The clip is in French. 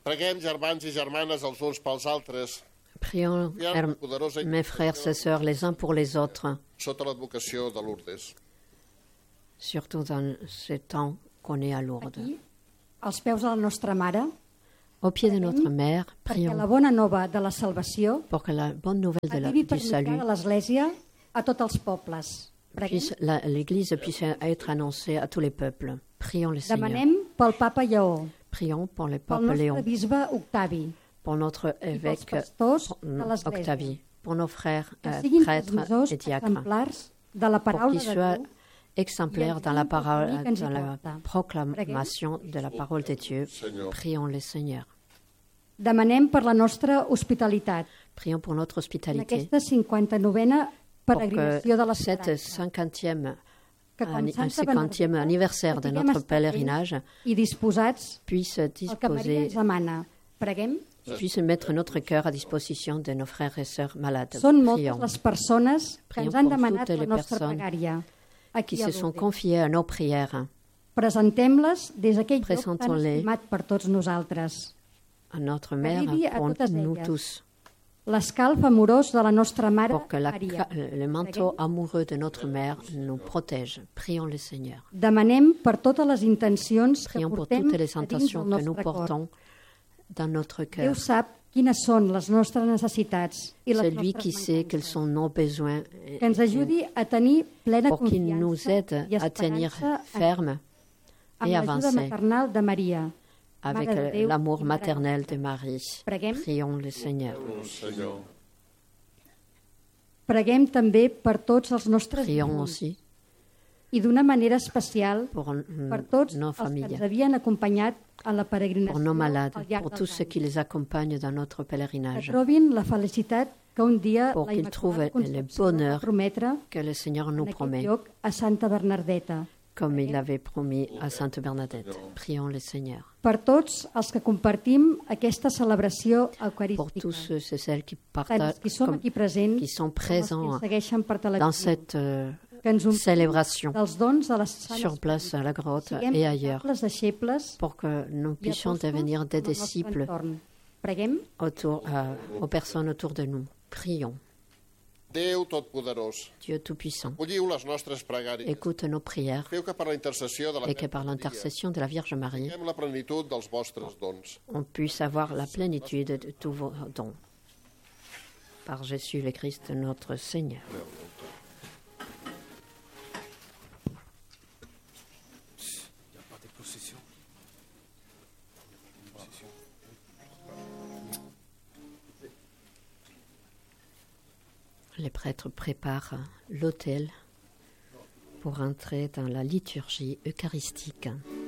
Preguem, germans i germanes, els uns pels altres, Prions, mes frères et sœurs, les uns pour les autres, sota l'advocació de Lourdes. surtout dans ce temps qu'on est à Lourdes. Aquí, als peus de la nostra mare, Au pied de notre mère, perquè la prions bona nova de la salvació pour que la bonne nouvelle arribi per du salut mitjà de l'Església a tots els pobles. Preguem. l'Église puisse être annoncée à tous les peuples. Prions le Seigneur. Demanem pel papa Lleó, Prions pour le pel pape nostre Léon, bisbe Octavi pour notre i pels évêque pastors de l'Església, Octavie, pour nos frères que siguin prêtres transmissors et diacres, exemplars de la pour paraula qu'ils de soient Déu. exemplaires dans la parole, camí que ens hi dans la porta. proclamation de la parole de Dieu. Senyor. Prions le Seigneur. Demanem per la nostra hospitalitat Prions pour notre en hospitalité. aquesta 59a Pour peregrinació de que l'esperança. cette 50e, Que com Santa 50e Bernadeta anniversaire de estiguem notre estar pèlerinage i disposats puisse al que Maria disposer, ens demana. Preguem. puisse mettre notre cœur à disposition de nos frères et sœurs malades. Són moltes Prions. les persones que Prions ens han pour demanat toutes la les nostra personnes pregària. Aquí qui a se sont Lourdes. confiés à nos prières, Presentem-les des d'aquell lloc tan Presentons-les. estimat per tots nosaltres. à notre mère, arrivi a pour totes nous elles. tous, L'escalf amorós de la nostra mare pour que Maria. le manteau amoureux de notre mère nous protège. Prions le Seigneur. Demanem per totes les intencions que Prions pour portem toutes les a dins intentions del que nous nostre cor. portons dans notre Déu cœur. sap quines són les nostres necessitats i les C'est lui nostres qui sait quels sont nos besoins que ens ajudi a tenir plena pour qu'il confiança nous aide i à tenir esperança ferme amb et l'ajuda avancer maternal de Maria. avec Mare de Déu l'amour i Mare maternel nostra. de Marie. Preguem. Prions le Seigneur. Senyor. Preguem també per tots els nostres Prions difunts aussi i d'una manera especial pour per tots nos els que familles, ens havien acompanyat en la peregrinació pour nos malades, al llarg pour dels tous ceux anys. qui les accompagnent dans notre Que pèlerinage. trobin la felicitat que un dia Pour la qu'ils trouvent Immaculada le Concepció bonheur va prometre Que le Seigneur nous en aquest promet, lloc a Santa Bernadeta. comme il l'avait promis à Sainte Bernadette. Prions le Seigneur. Per tots els que compartim aquesta celebració Pour eucarística, tous ceux et celles qui tant partagent, els qui som aquí presents qui sont com els que présents ens segueixen per dans televisió, cette que ens omplim célébration dels dons de la Sant sur place à la grotte Siguem et ailleurs, veritables deixebles pour que nous i puissions apòstols devenir des en el nostre disciples entorn. Preguem. aux personnes autour de nous. Prions. Déu Totpoderós, Dieu Tout-Puissant, colliu les nostres pregàries. écoute nos prières Feu que per la intercessió de la et que par l'intercession de la Vierge Marie, tinguem la plenitud dels vostres dons. on puisse avoir la plénitude de tous vos dons. Par Jésus le Christ, notre Seigneur. Les prêtres préparent l'autel pour entrer dans la liturgie eucharistique.